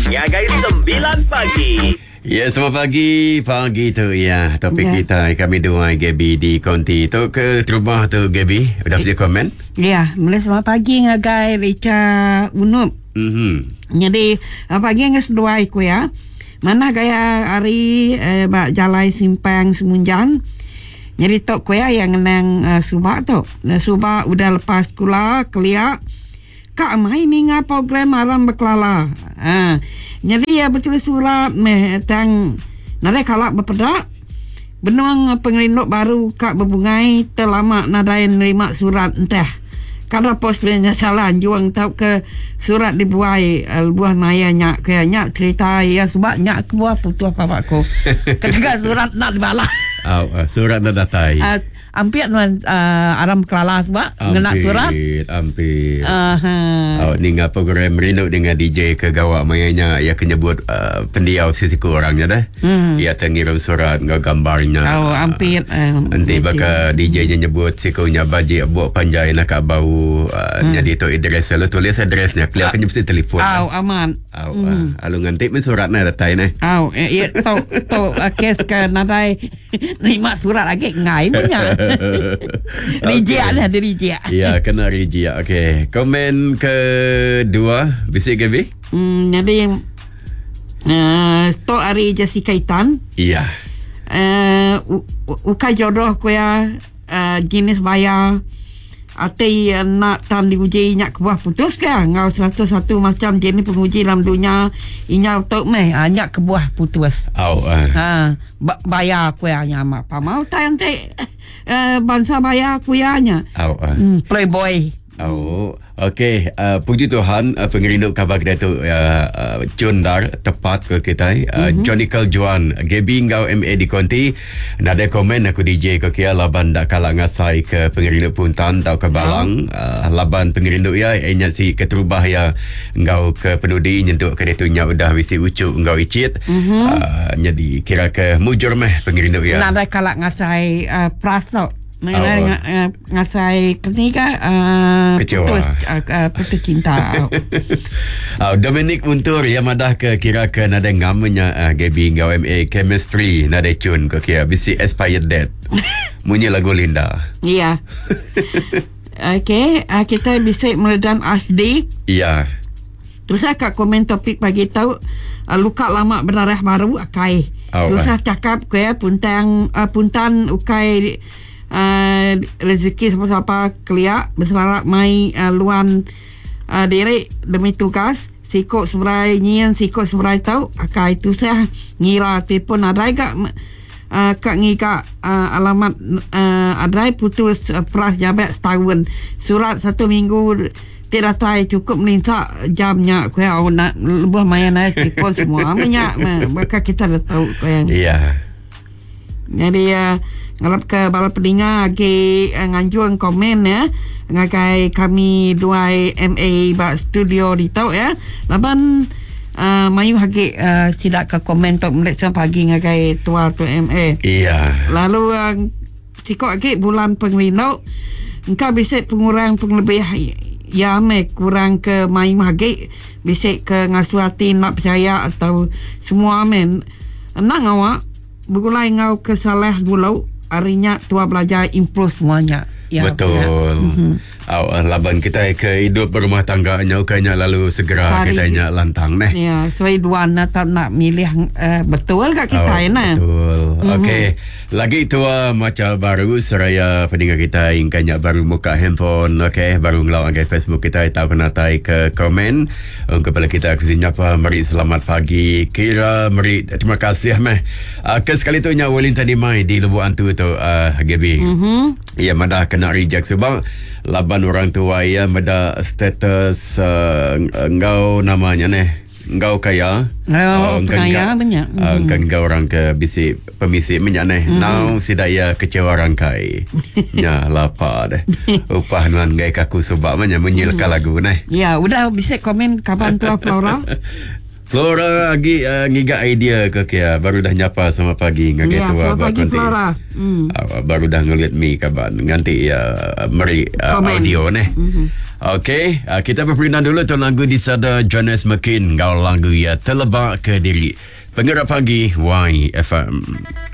Ngagai 9 pagi. Ya, selamat pagi tu ya. Topik kita kami dua Gaby di konti tu ke rumah tu Gaby. Udah bisa komen? Ya, mulai selamat pagi ngagai Rica Unup. Jadi pagi ngas dua aku ya. Mana gaya hari bak jalai simpang Semunjan. Jadi tok ku ya yang nang Subak tu. Subak udah lepas sekolah kelia. Kak mai minga program alam berkelala. Jadi ya betul surat tang nare kalak berpedak. Benuang pengerinduk baru kak berbungai terlama nadai nerima surat entah. Kada pos penyesalan juang tahu ke surat dibuai buah naya nyak ke nyak cerita ya sebab nyak ke buah putus papakku. Ketika surat nak dibalas. Surat nak datai. Hampir aram kelala sebab ngena surat. Hampir. Ni ngapa program merinuk dengan DJ ke gawak mayanya ya kenyebut pendiau sisi kurangnya dah. Ia tengirim surat ngau gambarnya. Hampir. Nanti bakal DJ-nya nyebut sikunya baji buat panjai nak kat bau. Jadi tu address lu tulis addressnya. Kelihatan mesti telefon. Aman. Alu ngantik pun surat nak datai ni. Ya tu kes ke nadai nerima surat lagi ngai punya. Rijak lah dia rijak. Ya, kena rijak. Okey. Komen kedua bisik Gaby. Ada yang stok hari Jessica Itan. Iya. Ukai jodoh ko ya jenis bayar Ati nak tan diuji nyak kebuah putus ke ngau satu macam jenis penguji dalam dunia inya untuk nyak kebuah putus. Bayar aku ya mak pa mau tan te bangsa bayar aku ya nya. Playboy. Okey. Puji Tuhan pengerinduk kabar kita tu Jundar tepat ke kita. Jonikal Juan Gaby ngau MA di konti. Nada komen aku DJ ke kia laban dak kalak ngasai ke pengerinduk puntan tau ke balang. Laban pengerinduk ya ingat si keterubah ya ngau ke penudi nyentuk ke detunya udah wisi ucuk ngau icit. Jadi kira ke mujur meh pengerinduk ya. Nada kalak ngasai prasto. Ngasai ketika kecewa putus cinta. Dominic Untur yang madah ke kira ke nada ngamanya Gaby ngau MA chemistry nada cun ke kira bisi expired date. Munyi lagu Linda. Iya. Okey, kita bisa meredam HD. Iya. Terus saya kat komen topik bagi tahu luka lama berdarah baru akai. Terus saya cakap ke puntan ukai rezeki siapa-siapa kelia berselarap mai luan diri demi tugas sikok seberai nyian sikok seberai tahu akai itu saya ngira telefon adai kak ngika alamat adai putus pras jabat setahun surat 1 minggu tidak tahu cukup melinsak jamnya kau nak lebih mayan telefon semua banyak maka kita dah tahu iya. Jadi ngarap ke bala pendengar ke nganjuan komen ya ngakai kami dua MA ba studio di tau ya laban mayu hagi sidak ke komen tok melek pagi ngakai tua tu MA. Iya. Lalu sikok lagi bulan pengrino engkau bisa pengurang penglebih ya kurang ke mayu hagi bisa ke ngasuati nak percaya atau semua amen nak ngawak begulai ngau kesalah dulu harinya tua belajar improve semuanya. Ya, betul. Laban kita ke hidup berumah tangganya ukanya lalu segera kita nya lantang neh. Ya, sesuai dua nak milih betul kat kita nah. Betul. Okey. Lagi tua macam baru seraya pendengar kita ingkanya baru muka handphone, okey, baru ngelau angkai Facebook kita tahu kena tai ke komen. Kepada kita kusinya apa mari selamat pagi. Kira mari terima kasih meh. Ke sekali tu nya walin tadi mai di Lubuk Antu tu Gaby. Ya madah kena reject sebab laban orang tua ya mada status engkau namanya neh engkau kaya kaya banyak kan engkau orang ke bisi pemisi minyak neh now sidak ya kecewa rangkai nya lapa deh upah nuan gai kaku sebab manya menyilka lagu neh ya udah bisa komen kapan tu Flora Flora lagi ngiga idea ke kia baru dah nyapa sama pagi ngagai tua pagi Flora. Baru dah ngeliat mi kaban nganti meri audio neh. Okey, kita berperindah dulu tuan lagu di sada Jonas McKean. Gaul lagu ya terlebak ke diri. Penggerak pagi YFM.